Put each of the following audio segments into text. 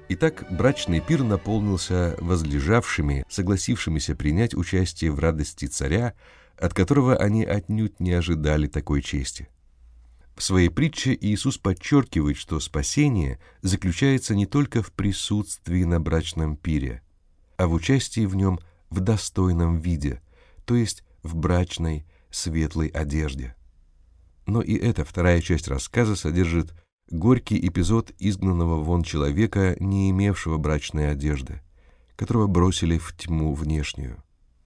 Итак, брачный пир наполнился возлежавшими, согласившимися принять участие в радости царя, от которого они отнюдь не ожидали такой чести. В своей притче Иисус подчеркивает, что спасение заключается не только в присутствии на брачном пире, а в участии в нем в достойном виде, то есть в брачной светлой одежде. Но и эта вторая часть рассказа содержит горький эпизод изгнанного вон человека, не имевшего брачной одежды, которого бросили в тьму внешнюю.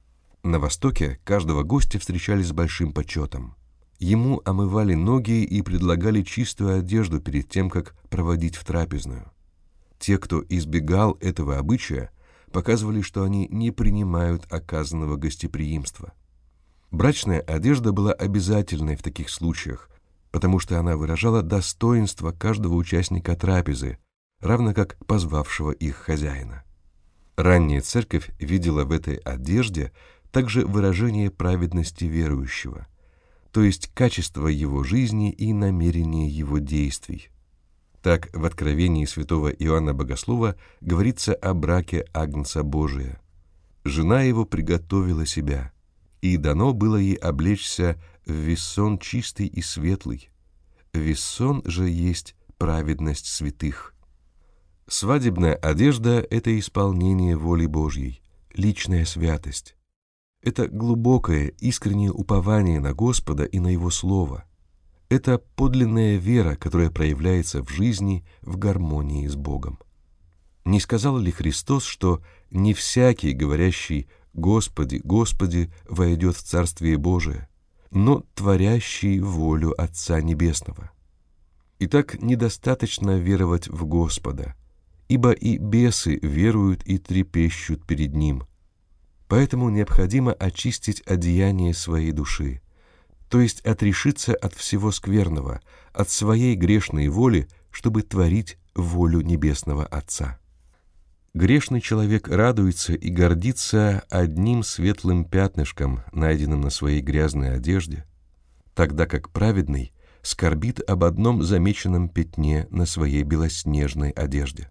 На Востоке каждого гостя встречали с большим почетом. Ему омывали ноги и предлагали чистую одежду перед тем, как проводить в трапезную. Те, кто избегал этого обычая, показывали, что они не принимают оказанного гостеприимства. Брачная одежда была обязательной в таких случаях, потому что она выражала достоинство каждого участника трапезы, равно как позвавшего их хозяина. Ранняя церковь видела в этой одежде также выражение праведности верующего, то есть качество его жизни и намерения его действий. Так, в Откровении святого Иоанна Богослова говорится о браке Агнца Божия. «Жена его приготовила себя, и дано было ей облечься в вессон чистый и светлый. Вессон же есть праведность святых». Свадебная одежда — это исполнение воли Божьей, личная святость. Это глубокое, искреннее упование на Господа и на Его Слово. Это подлинная вера, которая проявляется в жизни в гармонии с Богом. Не сказал ли Христос, что не всякий, говорящий «Господи, Господи», войдет в Царствие Божие, но творящий волю Отца Небесного? Итак, недостаточно веровать в Господа, ибо и бесы веруют и трепещут перед Ним. Поэтому необходимо очистить одеяние своей души, то есть отрешиться от всего скверного, от своей грешной воли, чтобы творить волю Небесного Отца. Грешный человек радуется и гордится одним светлым пятнышком, найденным на своей грязной одежде, тогда как праведный скорбит об одном замеченном пятне на своей белоснежной одежде.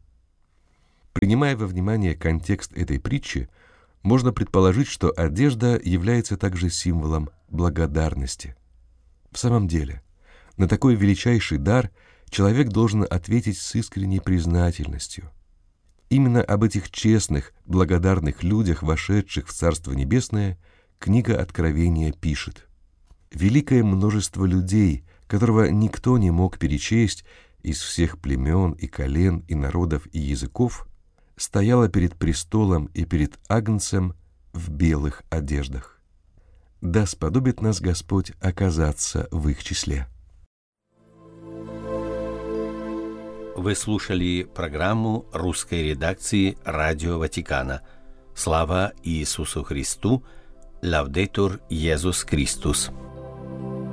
Принимая во внимание контекст этой притчи, можно предположить, что одежда является также символом благодарности. В самом деле, на такой величайший дар человек должен ответить с искренней признательностью. Именно об этих честных, благодарных людях, вошедших в Царство Небесное, книга Откровения пишет: «Великое множество людей, которого никто не мог перечесть, из всех племен и колен и народов и языков, стояла перед престолом и перед Агнцем в белых одеждах. Да сподобит нас Господь оказаться в их числе». Вы слушали программу русской редакции Радио Ватикана. Слава Иисусу Христу! Лаудетур Иисус Христос!